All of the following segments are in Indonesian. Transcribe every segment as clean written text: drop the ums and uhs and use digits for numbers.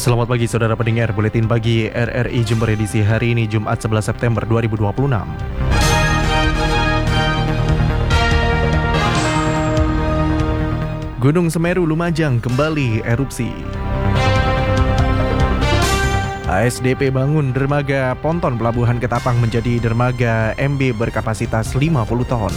Selamat pagi saudara pendengar, Buletin Pagi RRI Jember edisi hari ini Jumat 11 September 2026. Gunung Semeru Lumajang kembali erupsi. ASDP bangun dermaga ponton Pelabuhan Ketapang menjadi dermaga MB berkapasitas 50 ton.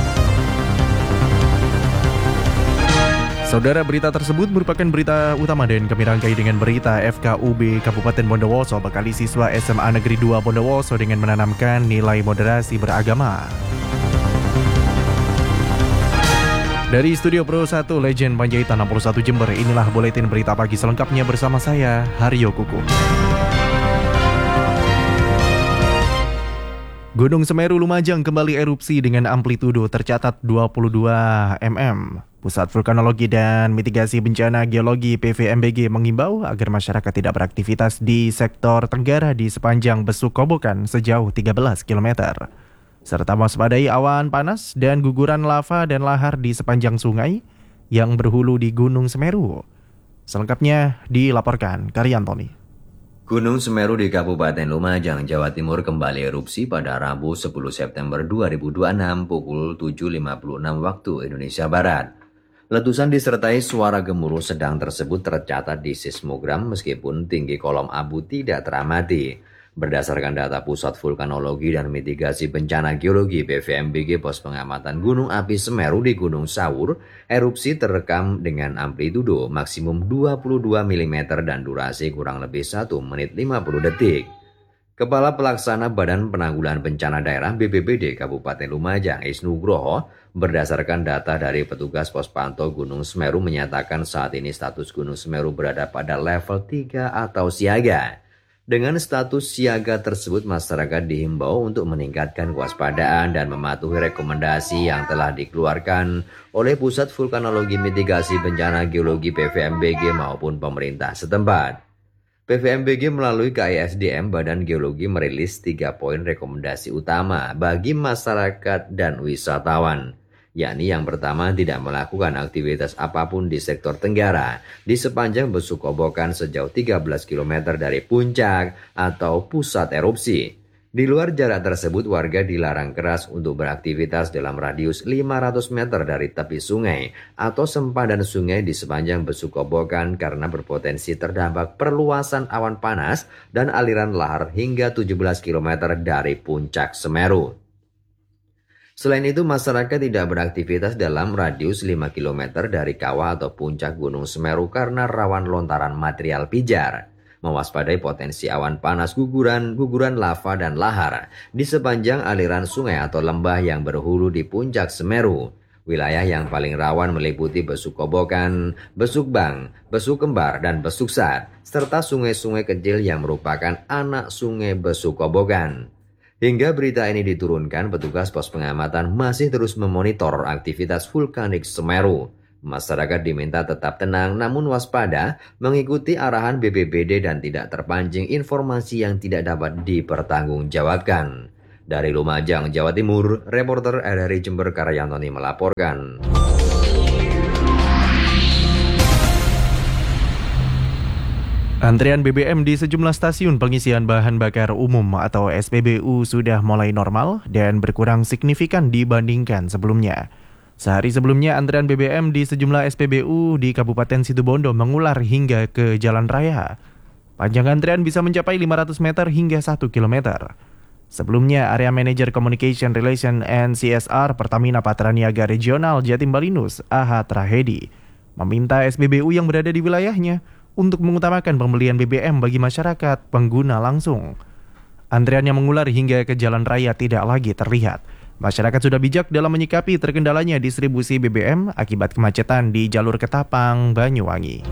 Saudara, berita tersebut merupakan berita utama dan kami rangkai dengan berita FKUB Kabupaten Bondowoso bekali siswa SMA Negeri 2 Bondowoso dengan menanamkan nilai moderasi beragama. Dari Studio Pro 1 Legend Panjaitan 61 Jember, inilah buletin berita pagi selengkapnya bersama saya, Haryo Kuku. Gunung Semeru Lumajang kembali erupsi dengan amplitudo tercatat 22 mm. Pusat Vulkanologi dan Mitigasi Bencana Geologi PVMBG mengimbau agar masyarakat tidak beraktivitas di sektor tenggara di sepanjang Besuk Kobokan sejauh 13 km. Serta mewaspadai awan panas dan guguran lava dan lahar di sepanjang sungai yang berhulu di Gunung Semeru. Selengkapnya dilaporkan Karyantoni. Gunung Semeru di Kabupaten Lumajang, Jawa Timur kembali erupsi pada Rabu 10 September 2026 pukul 7.56 waktu Indonesia Barat. Letusan disertai suara gemuruh sedang tersebut tercatat di seismogram meskipun tinggi kolom abu tidak teramati. Berdasarkan data Pusat Vulkanologi dan Mitigasi Bencana Geologi PVMBG Pos Pengamatan Gunung Api Semeru di Gunung Sawur, erupsi terekam dengan amplitudo maksimum 22 mm dan durasi kurang lebih 1 menit 50 detik. Kepala Pelaksana Badan Penanggulangan Bencana Daerah BPBD Kabupaten Lumajang, Isnugroho, berdasarkan data dari petugas pos pantau Gunung Semeru menyatakan saat ini status Gunung Semeru berada pada level 3 atau siaga. Dengan status siaga tersebut, masyarakat dihimbau untuk meningkatkan kewaspadaan dan mematuhi rekomendasi yang telah dikeluarkan oleh Pusat Vulkanologi Mitigasi Bencana Geologi PVMBG maupun pemerintah setempat. PVMBG melalui KISDM Badan Geologi merilis 3 poin rekomendasi utama bagi masyarakat dan wisatawan, yakni yang pertama tidak melakukan aktivitas apapun di sektor tenggara di sepanjang Besuk Kobokan sejauh 13 km dari puncak atau pusat erupsi. Di luar jarak tersebut, warga dilarang keras untuk beraktivitas dalam radius 500 meter dari tepi sungai atau sempadan sungai di sepanjang Besuk Kobokan karena berpotensi terdampak perluasan awan panas dan aliran lahar hingga 17 km dari puncak Semeru. Selain itu, masyarakat tidak beraktivitas dalam radius 5 km dari kawah atau puncak Gunung Semeru karena rawan lontaran material pijar. Mewaspadai potensi awan panas, guguran lava dan lahar di sepanjang aliran sungai atau lembah yang berhulu di puncak Semeru. Wilayah yang paling rawan meliputi Besuk Kobokan, Besuk Bang, Besuk Kembar, dan Besuk Sat, serta sungai-sungai kecil yang merupakan anak sungai Besuk Kobokan. Hingga berita ini diturunkan, petugas pos pengamatan masih terus memonitor aktivitas vulkanik Semeru. Masyarakat diminta tetap tenang namun waspada, mengikuti arahan BPBD dan tidak terpancing informasi yang tidak dapat dipertanggungjawabkan. Dari Lumajang, Jawa Timur, reporter RRI Jember Karyantoni melaporkan. Antrian BBM di sejumlah stasiun pengisian bahan bakar umum atau SPBU sudah mulai normal dan berkurang signifikan dibandingkan sebelumnya. Sehari sebelumnya, antrian BBM di sejumlah SPBU di Kabupaten Situbondo mengular hingga ke jalan raya. Panjang antrian bisa mencapai 500 meter hingga 1 km. Sebelumnya, Area Manager Communication Relation and CSR Pertamina Patraniaga Regional Jatim Balinus, Ahad Rahedi, meminta SPBU yang berada di wilayahnya untuk mengutamakan pembelian BBM bagi masyarakat pengguna langsung. Antrian yang mengular hingga ke jalan raya tidak lagi terlihat. Masyarakat sudah bijak dalam menyikapi terkendalanya distribusi BBM akibat kemacetan di jalur Ketapang, Banyuwangi.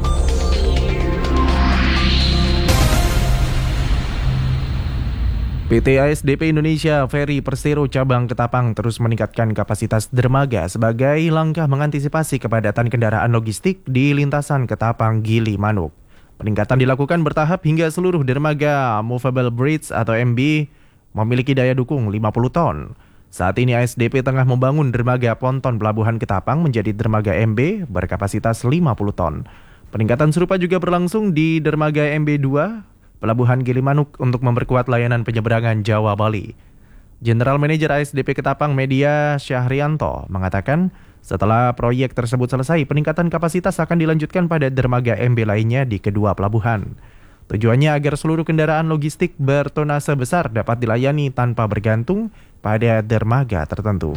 PT ASDP Indonesia Ferry Persero Cabang Ketapang terus meningkatkan kapasitas dermaga sebagai langkah mengantisipasi kepadatan kendaraan logistik di lintasan Ketapang Gili Manuk. Peningkatan dilakukan bertahap hingga seluruh dermaga Movable Bridge atau MB memiliki daya dukung 50 ton. Saat ini ASDP tengah membangun dermaga ponton Pelabuhan Ketapang menjadi dermaga MB berkapasitas 50 ton. Peningkatan serupa juga berlangsung di dermaga MB2, Pelabuhan Gilimanuk untuk memperkuat layanan penyeberangan Jawa Bali. General Manager ASDP Ketapang Media Syahrianto mengatakan setelah proyek tersebut selesai, peningkatan kapasitas akan dilanjutkan pada dermaga MB lainnya di kedua pelabuhan. Tujuannya agar seluruh kendaraan logistik bertonase besar dapat dilayani tanpa bergantung pada dermaga tertentu.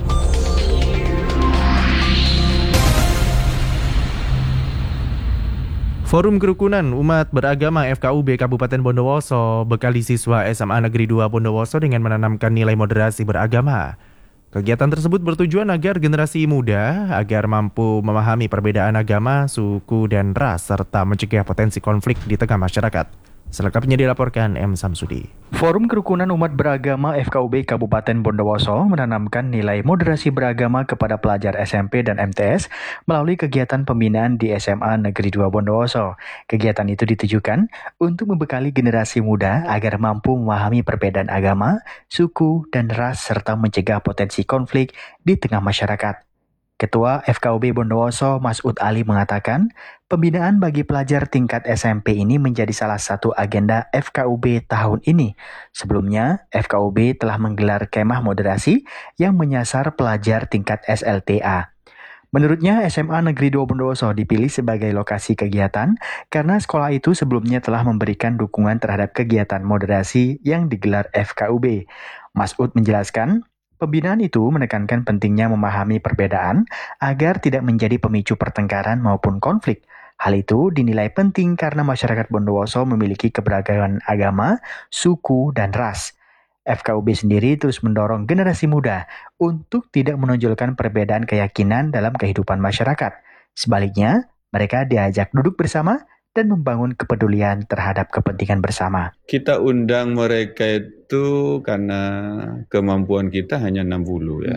Forum Kerukunan Umat Beragama FKUB Kabupaten Bondowoso bekali siswa SMA Negeri 2 Bondowoso dengan menanamkan nilai moderasi beragama. Kegiatan tersebut bertujuan agar generasi muda agar mampu memahami perbedaan agama, suku, dan ras serta mencegah potensi konflik di tengah masyarakat. Selengkapnya dilaporkan M. Samsudi. Forum Kerukunan Umat Beragama FKUB Kabupaten Bondowoso menanamkan nilai moderasi beragama kepada pelajar SMP dan MTS melalui kegiatan pembinaan di SMA Negeri 2 Bondowoso. Kegiatan itu ditujukan untuk membekali generasi muda agar mampu memahami perbedaan agama, suku, dan ras serta mencegah potensi konflik di tengah masyarakat. Ketua FKUB Bondowoso Masud Ali mengatakan, pembinaan bagi pelajar tingkat SMP ini menjadi salah satu agenda FKUB tahun ini. Sebelumnya, FKUB telah menggelar kemah moderasi yang menyasar pelajar tingkat SLTA. Menurutnya, SMA Negeri 2 Bondowoso dipilih sebagai lokasi kegiatan karena sekolah itu sebelumnya telah memberikan dukungan terhadap kegiatan moderasi yang digelar FKUB. Masud menjelaskan, pembinaan itu menekankan pentingnya memahami perbedaan agar tidak menjadi pemicu pertengkaran maupun konflik. Hal itu dinilai penting karena masyarakat Bondowoso memiliki keberagaman agama, suku, dan ras. FKUB sendiri terus mendorong generasi muda untuk tidak menonjolkan perbedaan keyakinan dalam kehidupan masyarakat. Sebaliknya, mereka diajak duduk bersama dan membangun kepedulian terhadap kepentingan bersama. Kita undang mereka itu karena kemampuan kita hanya 60 ya.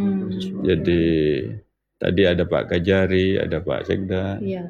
Jadi tadi ada Pak Kajari, ada Pak Sekda. Ya.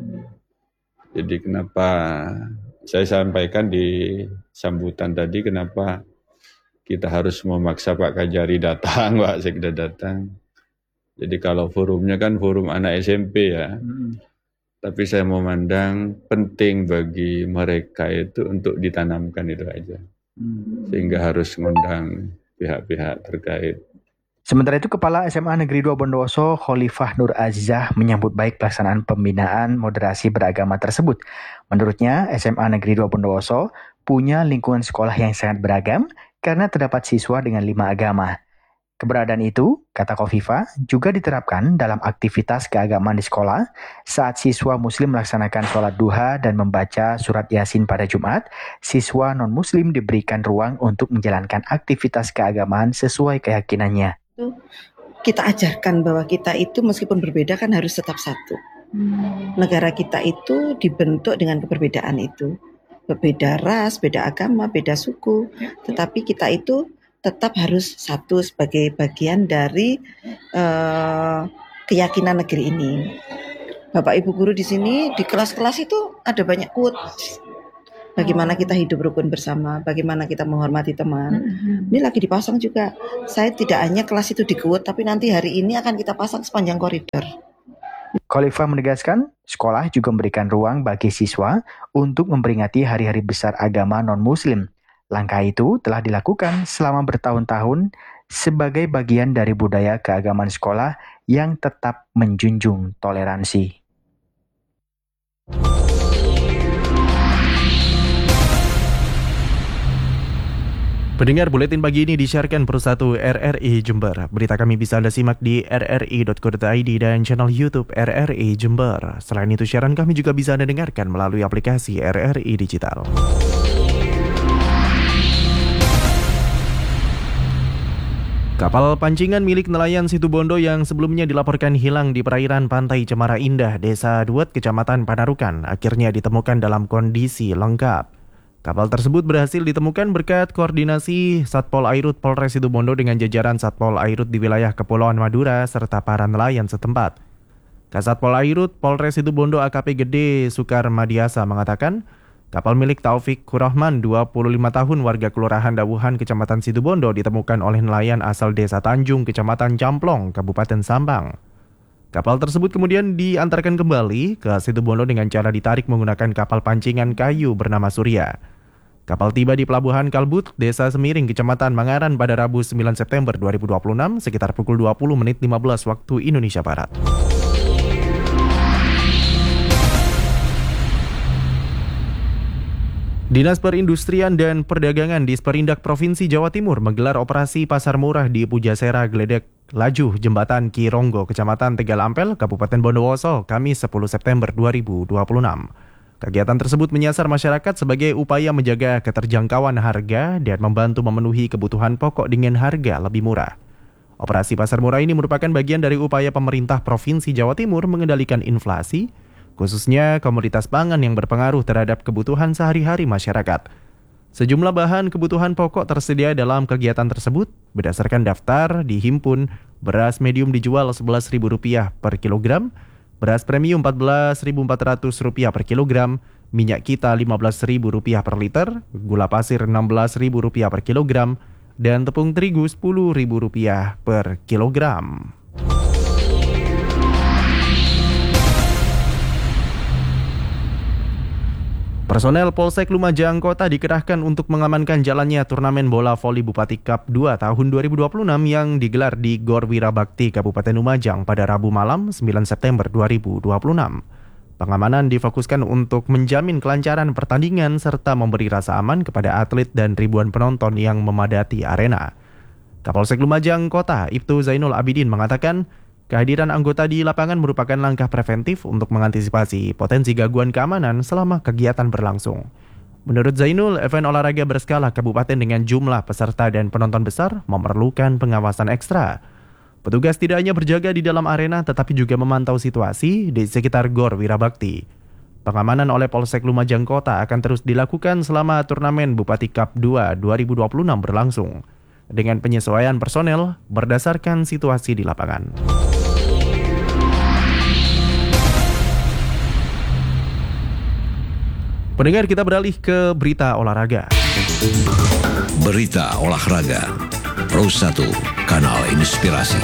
Jadi kenapa saya sampaikan di sambutan tadi kenapa kita harus memaksa Pak Kajari datang, Pak Sekda datang. Jadi kalau forumnya kan forum anak SMP ya. Tapi saya memandang penting bagi mereka itu untuk ditanamkan itu aja. Sehingga harus mengundang pihak-pihak terkait. Sementara itu, Kepala SMA Negeri 2 Bondowoso, Khalifah Nur Azizah, menyambut baik pelaksanaan pembinaan moderasi beragama tersebut. Menurutnya, SMA Negeri 2 Bondowoso punya lingkungan sekolah yang sangat beragam karena terdapat siswa dengan 5 agama. Keberadaan itu, kata Khofifah, juga diterapkan dalam aktivitas keagamaan di sekolah saat siswa muslim melaksanakan sholat duha dan membaca surat Yasin pada Jumat, siswa non-muslim diberikan ruang untuk menjalankan aktivitas keagamaan sesuai keyakinannya. Kita ajarkan bahwa kita itu meskipun berbeda kan harus tetap satu. Negara kita itu dibentuk dengan keberbedaan itu. Berbeda ras, beda agama, beda suku, tetapi kita itu tetap harus satu sebagai bagian dari keyakinan negeri ini. Bapak Ibu guru di sini di kelas-kelas itu ada banyak quotes. Bagaimana kita hidup rukun bersama, bagaimana kita menghormati teman. Ini lagi dipasang juga. Saya tidak hanya kelas itu di quote, tapi nanti hari ini akan kita pasang sepanjang koridor. Khalifah menegaskan, sekolah juga memberikan ruang bagi siswa untuk memperingati hari-hari besar agama non-muslim. Langkah itu telah dilakukan selama bertahun-tahun sebagai bagian dari budaya keagamaan sekolah yang tetap menjunjung toleransi. Pendengar, buletin pagi ini disiarkan Persatu RRI Jember. Berita kami bisa Anda simak di rri.co.id dan channel YouTube RRI Jember. Selain itu, siaran kami juga bisa Anda dengarkan melalui aplikasi RRI Digital. Kapal pancingan milik nelayan Situbondo yang sebelumnya dilaporkan hilang di perairan Pantai Cemara Indah, Desa Duet, Kecamatan Panarukan, akhirnya ditemukan dalam kondisi lengkap. Kapal tersebut berhasil ditemukan berkat koordinasi Satpol Airut Polres Situbondo dengan jajaran Satpol Airut di wilayah Kepulauan Madura serta para nelayan setempat. Kasatpol Airut Polres Situbondo AKP Gede Sukarmadiasa mengatakan, kapal milik Taufik Kurahman, 25 tahun, warga Kelurahan Dawuhan, Kecamatan Situbondo, ditemukan oleh nelayan asal Desa Tanjung, Kecamatan Camplong, Kabupaten Sambang. Kapal tersebut kemudian diantarkan kembali ke Situbondo dengan cara ditarik menggunakan kapal pancingan kayu bernama Surya. Kapal tiba di Pelabuhan Kalbut, Desa Semiring, Kecamatan Mangaran pada Rabu 9 September 2026 sekitar pukul 20.15 waktu Indonesia Barat. Dinas Perindustrian dan Perdagangan di Disperindak Provinsi Jawa Timur menggelar operasi pasar murah di Pujasera Gledek Laju Jembatan Kironggo, Kecamatan Tegal Ampel, Kabupaten Bondowoso, Kamis 10 September 2026. Kegiatan tersebut menyasar masyarakat sebagai upaya menjaga keterjangkauan harga dan membantu memenuhi kebutuhan pokok dengan harga lebih murah. Operasi pasar murah ini merupakan bagian dari upaya pemerintah Provinsi Jawa Timur mengendalikan inflasi, khususnya komoditas pangan yang berpengaruh terhadap kebutuhan sehari-hari masyarakat. Sejumlah bahan kebutuhan pokok tersedia dalam kegiatan tersebut. Berdasarkan daftar dihimpun, beras medium dijual Rp11.000 per kilogram, beras premium Rp14.400 per kilogram, minyak kita Rp15.000 per liter, gula pasir Rp16.000 per kilogram, dan tepung terigu Rp10.000 per kilogram. Personel Polsek Lumajang Kota dikerahkan untuk mengamankan jalannya turnamen bola voli Bupati Cup 2 tahun 2026 yang digelar di Gor Wirabakti Kabupaten Lumajang pada Rabu malam 9 September 2026. Pengamanan difokuskan untuk menjamin kelancaran pertandingan serta memberi rasa aman kepada atlet dan ribuan penonton yang memadati arena. Kapolsek Lumajang Kota, Ibtu Zainul Abidin mengatakan, kehadiran anggota di lapangan merupakan langkah preventif untuk mengantisipasi potensi gangguan keamanan selama kegiatan berlangsung. Menurut Zainul, event olahraga berskala kabupaten dengan jumlah peserta dan penonton besar memerlukan pengawasan ekstra. Petugas tidak hanya berjaga di dalam arena tetapi juga memantau situasi di sekitar Gor Wirabakti. Pengamanan oleh Polsek Lumajang Kota akan terus dilakukan selama turnamen Bupati Cup 2 2026 berlangsung, dengan penyesuaian personel berdasarkan situasi di lapangan. Pendengar, kita beralih ke berita olahraga. Berita olahraga, Pro 1, Kanal Inspirasi.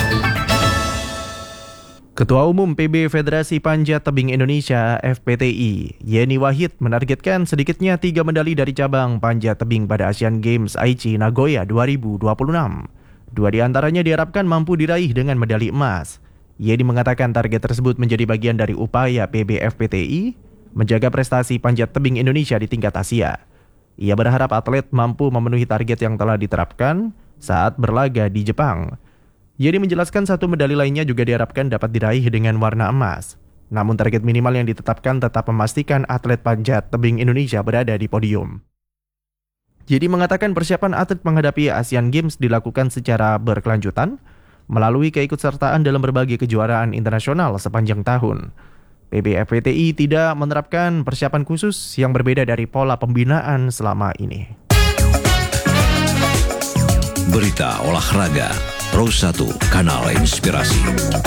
Ketua Umum PB Federasi Panjat Tebing Indonesia (FPTI), Yeni Wahid menargetkan sedikitnya 3 medali dari cabang panjat tebing pada Asian Games Aichi Nagoya 2026. 2 di antaranya diharapkan mampu diraih dengan medali emas. Yeni mengatakan target tersebut menjadi bagian dari upaya PB FPTI menjaga prestasi panjat tebing Indonesia di tingkat Asia. Ia berharap atlet mampu memenuhi target yang telah diterapkan saat berlaga di Jepang. Yeni menjelaskan 1 medali lainnya juga diharapkan dapat diraih dengan warna emas. Namun target minimal yang ditetapkan tetap memastikan atlet panjat tebing Indonesia berada di podium. Yeni mengatakan persiapan atlet menghadapi Asian Games dilakukan secara berkelanjutan melalui keikutsertaan dalam berbagai kejuaraan internasional sepanjang tahun. PB FPTI tidak menerapkan persiapan khusus yang berbeda dari pola pembinaan selama ini. Berita olahraga, Pro 1, Kanal Inspirasi.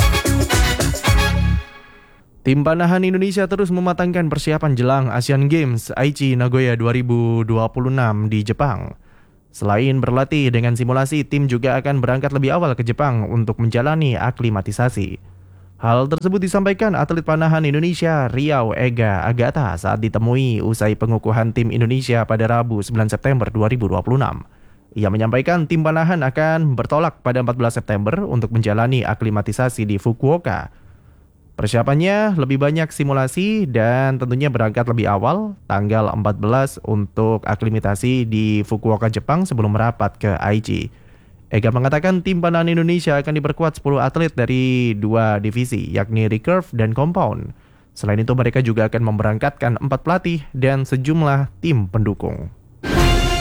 Tim panahan Indonesia terus mematangkan persiapan jelang Asian Games Aichi Nagoya 2026 di Jepang. Selain berlatih dengan simulasi, tim juga akan berangkat lebih awal ke Jepang untuk menjalani aklimatisasi. Hal tersebut disampaikan atlet panahan Indonesia Riau Ega Agata saat ditemui usai pengukuhan tim Indonesia pada Rabu 9 September 2026. Ia menyampaikan tim panahan akan bertolak pada 14 September untuk menjalani aklimatisasi di Fukuoka. Persiapannya lebih banyak simulasi dan tentunya berangkat lebih awal tanggal 14 untuk aklimatasi di Fukuoka, Jepang sebelum merapat ke Aichi. Ega mengatakan tim panahan Indonesia akan diperkuat 10 atlet dari 2 divisi, yakni recurve dan compound. Selain itu mereka juga akan memberangkatkan 4 pelatih dan sejumlah tim pendukung.